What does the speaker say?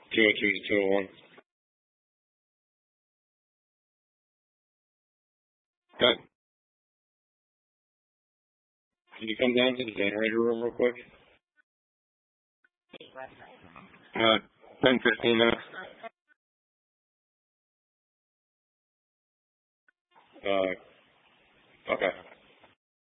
202 to 201. Good. Can you come down to the generator room real quick? 10, 15 minutes. Okay.